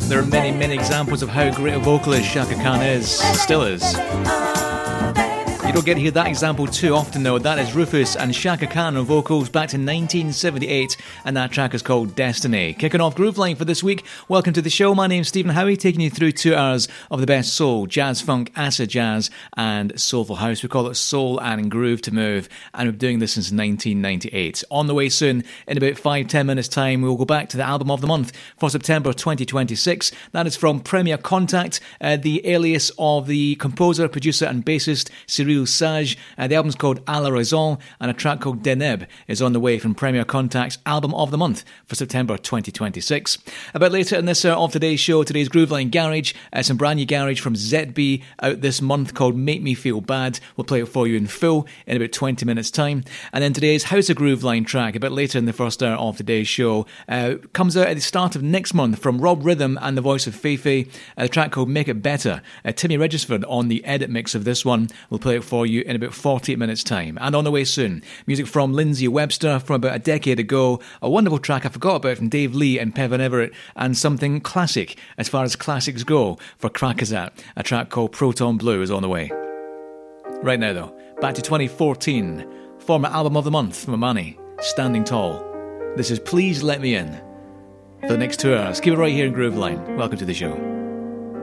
There are many, many examples of how great a vocalist Chaka Khan is, still is. You don't get to hear that example too often though. That is Rufus and Chaka Khan on vocals back to 1978, and that track is called Destiny. Kicking off Grooveline for this week. Welcome to the show. My name's Stephen Howie, taking you through 2 hours of the best soul, jazz, funk, acid jazz and soulful house. We call it soul and groove to move, and we've been doing this since 1998. On the way soon, in about 5-10 minutes time, we will go back to the album of the month for September 2026. That is from Premier Contact, the alias of the composer, producer and bassist Cyril Sage. The album's called A La Raison, and a track called Deneb is on the way from Premier Contact's album of the month for September 2026. A bit later in this of today's show, today's Grooveline Garage, some brand new garage from ZB out this month called Make Me Feel Bad. We'll play it for you in full in about 20 minutes time. And then today's House of Grooveline track, a bit later in the first hour of today's show, comes out at the start of next month from Rob Rhythm and the voice of Feifei, a track called Make It Better. Timmy Regisford on the edit mix of this one. We'll play it for you in about 48 minutes time. And on the way soon, music from Lindsay Webster from about a decade ago, a wonderful track I forgot about from Dave Lee and Pevin Everett, and something classic as far as classics go for Krakazat, a track called Proton Blue is on the way. Right now though, back to 2014, former album of the month from Amani, Standing Tall. This is Please Let Me In. For the next 2 hours, keep it right here in Grooveline. Welcome to the show.